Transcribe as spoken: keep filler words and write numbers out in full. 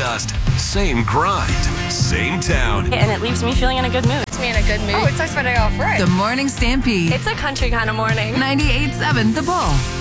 dust, same grind, same town. And it leaves me feeling in a good mood. Puts me in a good mood. Oh, it starts my day off right. The Morning Stampede. It's a country kind of morning. ninety-eight point seven The Bull.